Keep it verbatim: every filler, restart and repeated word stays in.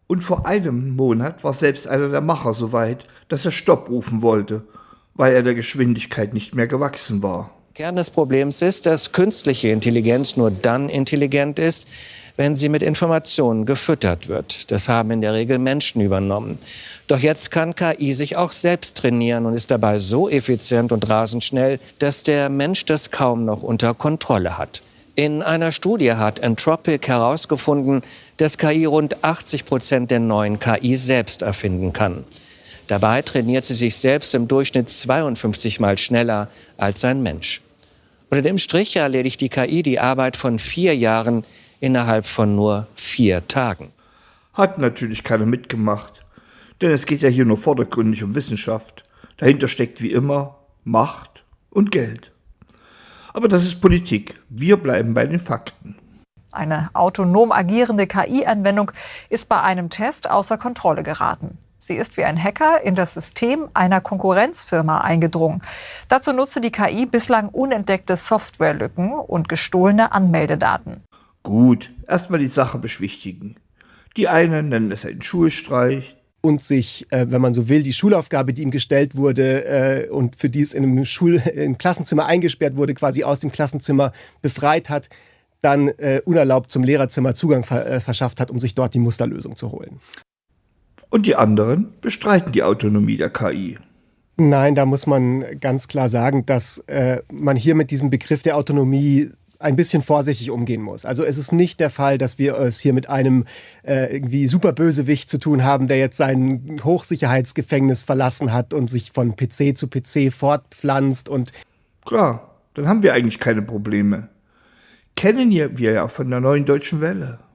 Und vor einem Monat war selbst einer der Macher so weit, dass er Stopp rufen wollte, weil er der Geschwindigkeit nicht mehr gewachsen war. Kern des Problems ist, dass künstliche Intelligenz nur dann intelligent ist, wenn sie mit Informationen gefüttert wird. Das haben in der Regel Menschen übernommen. Doch jetzt kann K I sich auch selbst trainieren und ist dabei so effizient und rasend schnell, dass der Mensch das kaum noch unter Kontrolle hat. In einer Studie hat Anthropic herausgefunden, dass K I rund achtzig Prozent der neuen K I selbst erfinden kann. Dabei trainiert sie sich selbst im Durchschnitt zweiundfünfzig Mal schneller als ein Mensch. Unter dem Strich erledigt die K I die Arbeit von vier Jahren innerhalb von nur vier Tagen. Hat natürlich keiner mitgemacht, denn es geht ja hier nur vordergründig um Wissenschaft. Dahinter steckt wie immer Macht und Geld. Aber das ist Politik. Wir bleiben bei den Fakten. Eine autonom agierende K I-Anwendung ist bei einem Test außer Kontrolle geraten. Sie ist wie ein Hacker in das System einer Konkurrenzfirma eingedrungen. Dazu nutzte die K I bislang unentdeckte Softwarelücken und gestohlene Anmeldedaten. Gut, erstmal die Sache beschwichtigen. Die einen nennen es einen Schulstreich. Und sich, äh, wenn man so will, die Schulaufgabe, die ihm gestellt wurde äh, und für die es in einem Schul im Klassenzimmer eingesperrt wurde, quasi aus dem Klassenzimmer befreit hat, dann äh, unerlaubt zum Lehrerzimmer Zugang ver äh, verschafft hat, um sich dort die Musterlösung zu holen. Und die anderen bestreiten die Autonomie der K I. Nein, da muss man ganz klar sagen, dass äh, man hier mit diesem Begriff der Autonomie ein bisschen vorsichtig umgehen muss. Also es ist nicht der Fall, dass wir es hier mit einem äh, irgendwie Superbösewicht zu tun haben, der jetzt sein Hochsicherheitsgefängnis verlassen hat und sich von P C zu P C fortpflanzt und... Klar, dann haben wir eigentlich keine Probleme. Kennen wir ja von der Neuen Deutschen Welle.